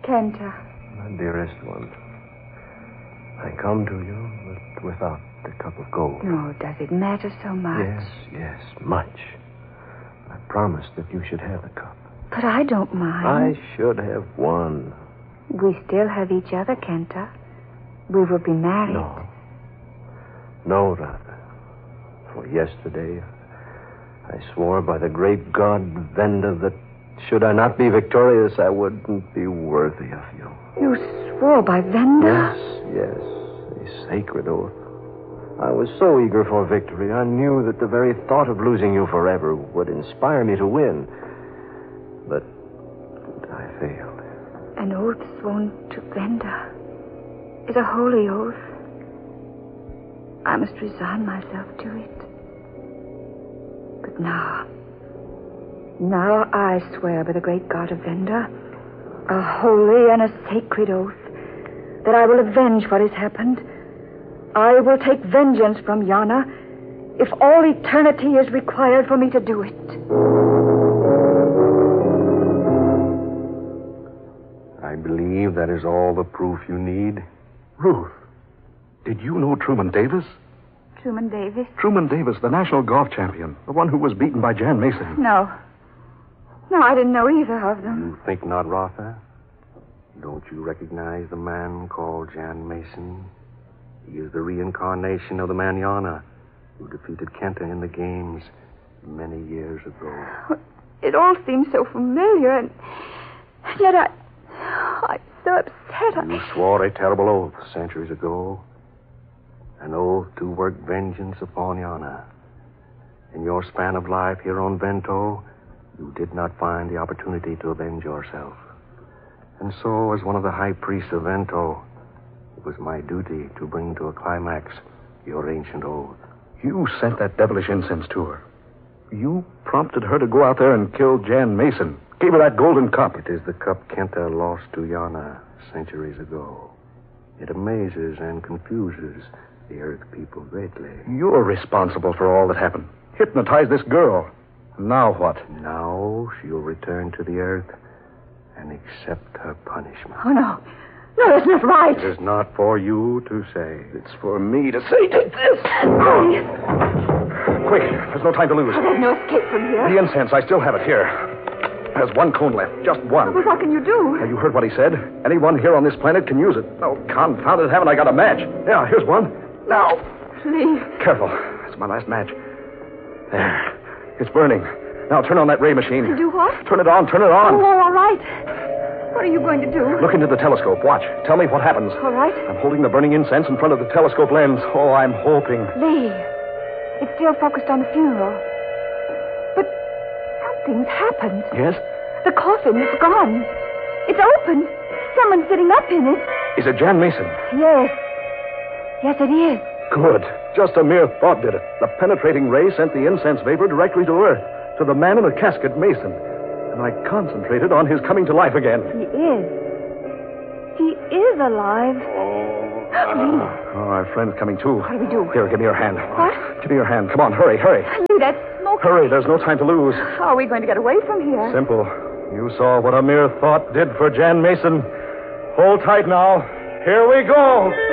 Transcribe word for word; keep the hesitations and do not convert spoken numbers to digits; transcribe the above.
Kenta. My dearest one, I come to you, but without the cup of gold. Oh, does it matter so much? Yes, yes, much. I promised that you should have the cup. But I don't mind. I should have won. We still have each other, Kenta. We will be married. No. No, Radha. For yesterday, I swore by the great god Venda that should I not be victorious, I wouldn't be worthy of you. You swore by Venda? Yes, yes. A sacred oath. I was so eager for victory, I knew that the very thought of losing you forever would inspire me to win. But I failed. An oath sworn to Venda is a holy oath. I must resign myself to it. But now, now I swear by the great god of Venda, a holy and a sacred oath, that I will avenge what has happened. I will take vengeance from Yana if all eternity is required for me to do it. I believe that is all the proof you need. Ruth, did you know Truman Davis? Truman Davis? Truman Davis, the national golf champion. The one who was beaten by Jan Mason. No. No, I didn't know either of them. You think not, Rotha? Don't you recognize the man called Jan Mason? He is the reincarnation of the man Yana, who defeated Kenta in the games many years ago. It all seems so familiar, and yet I... I'm so upset. You swore a terrible oath centuries ago. An oath to work vengeance upon Yana. In your span of life here on Vento, you did not find the opportunity to avenge yourself. And so, as one of the high priests of Vento, it was my duty to bring to a climax your ancient oath. You sent that devilish incense to her. You prompted her to go out there and kill Jan Mason. Gave her that golden cup. It is the cup Kenta lost to Yana centuries ago. It amazes and confuses the Earth people greatly. You're responsible for all that happened. Hypnotized this girl. Now what? Now she'll return to the Earth and accept her punishment. Oh, no. No, that's not right. It is not for you to say. It's for me to say. Take this. Hurry. Quick, there's no time to lose. Oh, there's no escape from here. The incense, I still have it here. There's one cone left, just one. Well, what can you do? Now, you heard what he said. Anyone here on this planet can use it. Oh, confound it, haven't I got a match? Yeah, here's one. Now. Please. Careful. It's my last match. There. It's burning. Now, turn on that ray machine. Do what? Turn it on, turn it on. Oh, all right. What are you going to do? Look into the telescope. Watch. Tell me what happens. All right. I'm holding the burning incense in front of the telescope lens. Oh, I'm hoping. Lee, it's still focused on the funeral. But something's happened. Yes? The coffin is gone. It's open. Someone's sitting up in it. Is it Jan Mason? Yes. Yes, it is. Good. Just a mere thought did it. The penetrating ray sent the incense vapor directly to Earth, to the man in the casket, Mason. And I concentrated on his coming to life again. He is. He is alive. Oh, oh our friend's coming too. What do we do? Here, give me your hand. What? Give me your hand. Come on, hurry, hurry. Lee, that's smoke. Hurry, there's no time to lose. How are we going to get away from here? Simple. You saw what a mere thought did for Jan Mason. Hold tight now. Here we go.